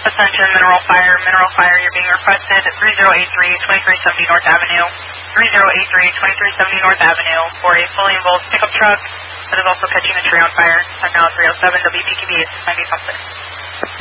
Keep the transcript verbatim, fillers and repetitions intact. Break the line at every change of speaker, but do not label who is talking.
Attention, Mineral Fire. Mineral Fire, you're being requested at three zero eight three, twenty-three seventy North Avenue. three zero eight three, twenty-three seventy North Avenue for a fully involved pickup truck that is also catching a tree on fire. I'm now three oh seven W P Q B eight six nine eight something.